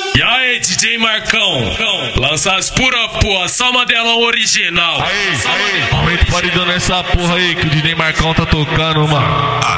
E aí, DJ Marcão, lança as pura porra, só modelão original. Aí, aumenta o paredão nessa porra aí que o DJ Marcão tá tocando, mano.